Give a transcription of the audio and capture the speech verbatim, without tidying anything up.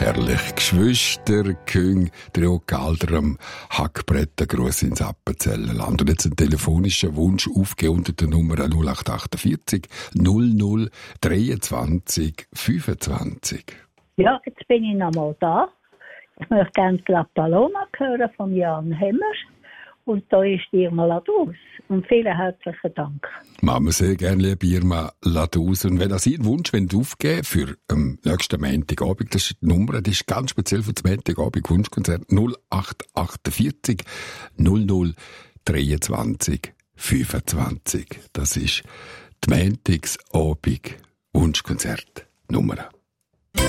herrlich. Geschwister, Küng, Driock, Alderam, Hackbretter, Gruß ins Appenzellerland. Und jetzt ein telefonischer Wunsch aufgeben unter der Nummer null acht achtundvierzig null null dreiundzwanzig fünfundzwanzig. Ja, jetzt bin ich noch mal da. Ich möchte gerne La Paloma hören von Jan Hemmer. Und da ist Irma Ladus. Und vielen herzlichen Dank. Machen wir sehr gerne, liebe Irma Ladus. Und wenn das Ihren Wunsch aufgeben für am nächsten Montagabend, das ist die Nummer, das ist ganz speziell für das Montagabend Wunschkonzert null acht achtundvierzig null null dreiundzwanzig fünfundzwanzig. Das ist die Montagsabend Wunschkonzert Nummer.